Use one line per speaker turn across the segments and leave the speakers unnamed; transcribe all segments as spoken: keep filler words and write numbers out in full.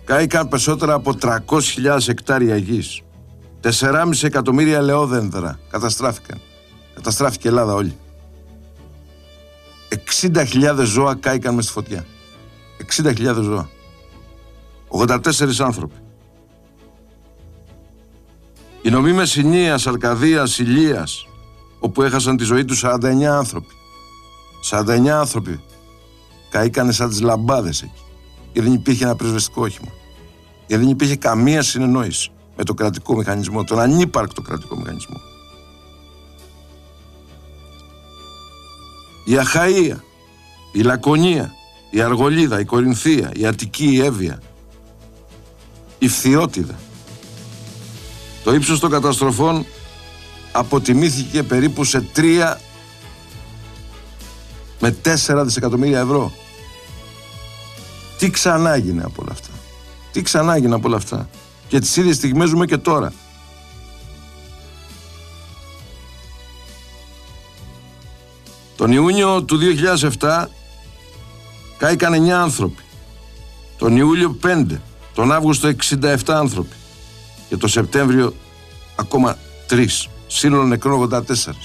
Κάηκαν περισσότερα από τριακόσιες χιλιάδες εκτάρια γης. τέσσερα κόμμα πέντε εκατομμύρια ελαιόδεντρα καταστράφηκαν. Καταστράφηκε η Ελλάδα όλη. εξήντα χιλιάδες ζώα κάηκαν μες στη φωτιά. εξήντα χιλιάδες ζώα. ογδόντα τέσσερις άνθρωποι. Η νομή Μεσσηνίας, Αρκαδίας, Ηλίας, όπου έχασαν τη ζωή τους σαράντα εννέα άνθρωποι. σαράντα εννέα άνθρωποι καήκανε σαν τις λαμπάδες εκεί. Και δεν υπήρχε ένα πυροσβεστικό όχημα. Και δεν υπήρχε καμία συνεννόηση με το κρατικό μηχανισμό, τον ανύπαρκτο κρατικό μηχανισμό. Η Αχαΐα, η Λακωνία, η Αργολίδα, η Κορινθία, η Αττική, η Εύβοια, η Φθιώτιδα. Το ύψος των καταστροφών αποτιμήθηκε περίπου σε τρία με τέσσερα δισεκατομμύρια ευρώ. Τι ξανά έγινε από όλα αυτά. Τι ξανά έγινε από όλα αυτά. Και τις ίδιες στιγμές ζούμε και τώρα. Τον Ιούνιο του δύο χιλιάδες επτά κάηκαν εννέα άνθρωποι. Τον Ιούλιο πέντε. Τον Αύγουστο εξήντα επτά άνθρωποι. Και το Σεπτέμβριο ακόμα τρεις. Σύνολο νεκρών ογδόντα τέσσερα.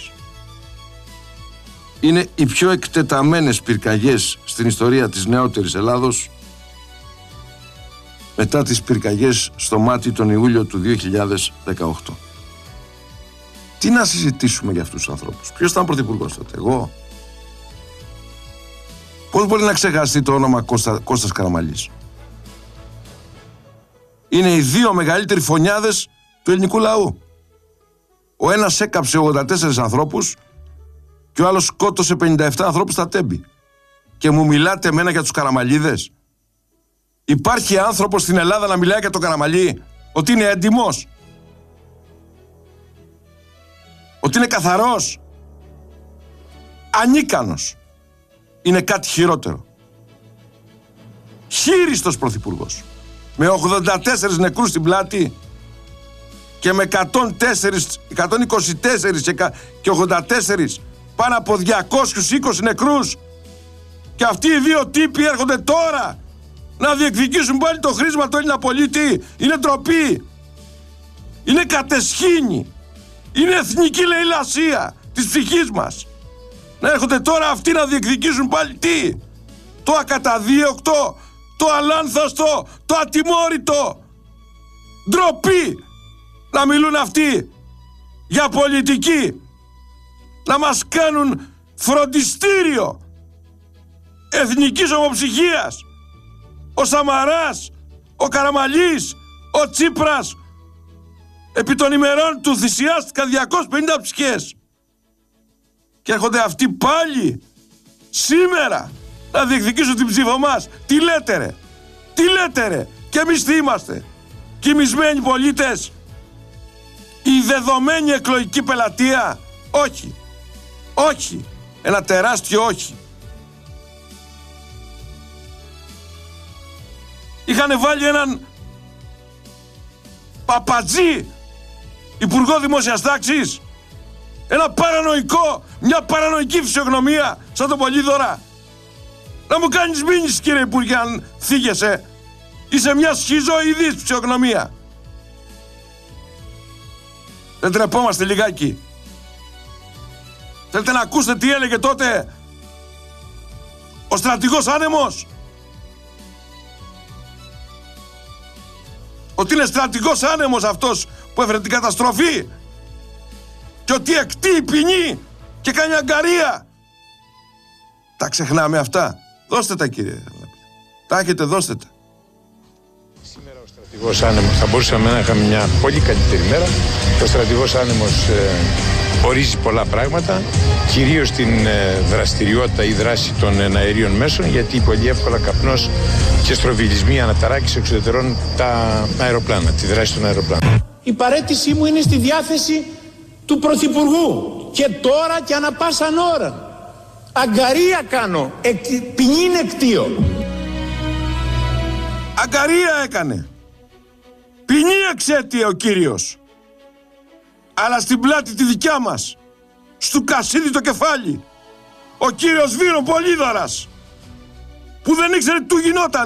Είναι οι πιο εκτεταμένες πυρκαγιές στην ιστορία της νεότερης Ελλάδος, μετά τις πυρκαγιές στο Μάτι τον Ιούλιο του δύο χιλιάδες δεκαοκτώ. Τι να συζητήσουμε για αυτούς τους ανθρώπους. Ποιος ήταν πρωθυπουργός τότε, εγώ? Πώς μπορεί να ξεχαστεί το όνομα Κώστα, Κώστας Καραμανλής? Είναι οι δύο μεγαλύτεροι φωνιάδες του ελληνικού λαού. Ο ένας έκαψε ογδόντα τέσσερις ανθρώπους και ο άλλος σκότωσε πενήντα επτά ανθρώπους στα Τέμπη. Και μου μιλάτε εμένα για τους Καραμανλίδες? Υπάρχει άνθρωπος στην Ελλάδα να μιλάει για τον Καραμανλή ότι είναι έντιμος, ότι είναι καθαρός? Ανίκανος. Είναι κάτι χειρότερο. Χείριστος πρωθυπουργός, με ογδόντα τέσσερις νεκρούς στην πλάτη και με εκατόν είκοσι τέσσερις και ογδόντα τέσσερις πάνω από διακόσιους είκοσι νεκρούς. Και αυτοί οι δύο τύποι έρχονται τώρα να διεκδικήσουν πάλι το χρήσμα του Έλληνα πολίτη. Είναι ντροπή. Είναι κατεσχήνη. Είναι εθνική λαιλασία της ψυχής μας. Να έρχονται τώρα αυτοί να διεκδικήσουν πάλι τι? Το ακαταδίωκτο, το αλάνθαστο, το ατιμόρυτο. Ντροπή να μιλούν αυτοί για πολιτική. Να μας κάνουν φροντιστήριο εθνικής ομοψυχίας. Ο Σαμαράς, ο Καραμανλής, ο Τσίπρας, επί των ημερών του θυσιάστηκαν διακόσιες πενήντα ψυχές. Και έρχονται αυτοί πάλι σήμερα να διεκδικήσουν την ψήφο μας. Τι λέτε ρε? Τι λέτε ρε? Και εμείς τι είμαστε? Κοιμισμένοι πολίτες? Η δεδομένη εκλογική πελατεία? Όχι. Όχι. Ένα τεράστιο όχι. Είχανε βάλει έναν παπατζή υπουργό δημόσιας τάξης. Ένα παρανοϊκό, μια παρανοϊκή φυσιογνωμία σαν τον Πολύδωρα. Να μου κάνεις μήνυση, κύριε Υπουργέ, αν θίγεσαι. Είσαι μια σχιζοειδής φυσιογνωμία. Δεν τρεπόμαστε λιγάκι? Θέλετε να ακούσετε τι έλεγε τότε ο στρατηγός Άνεμος? Ότι είναι στρατηγός άνεμος αυτός που έφερε την καταστροφή και ότι εκτεί ποινή και κάνει αγκαρία. Τα ξεχνάμε αυτά? Δώστε τα, κύριε. Τα έχετε, δώστε τα.
Σήμερα ο στρατηγός Άνεμος, θα μπορούσαμε να είχαμε μια πολύ καλύτερη μέρα. Ο στρατηγός Άνεμος ε, ορίζει πολλά πράγματα, κυρίως την ε, δραστηριότητα ή δράση των εναερίων μέσων, γιατί πολύ εύκολα καπνός και στροβιλισμοί αναταράκης εξουδετερώνουν τα αεροπλάνα, τη δράση των αεροπλάνων.
Η παραίτησή μου είναι στη διάθεση του Πρωθυπουργού και τώρα και ανα πάσαν ώρα. Αγκαρία κάνω, εκ, ποινή είναι εκτείο.
Αγκαρία έκανε. Ποινή εξέτειε ο κύριος. Αλλά στην πλάτη τη δικιά μας, στου Κασίδη το κεφάλι, ο κύριος Βύρο Πολύδωρας, που δεν ήξερε τι του γινόταν.